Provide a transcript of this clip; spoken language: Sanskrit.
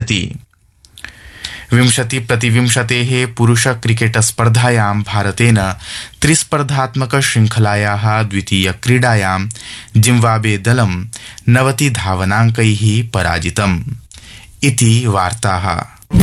भविष्यति। 20-20 पुरुष क्रिकेट स्पर्धायां भारतेन त्रिस्पर्धात्मक श्रृंखलायाः द्वितीय क्रीडायां जिम्बाब्वे दलं 90 धावनांकैः पराजितम्। इति वार्ताः।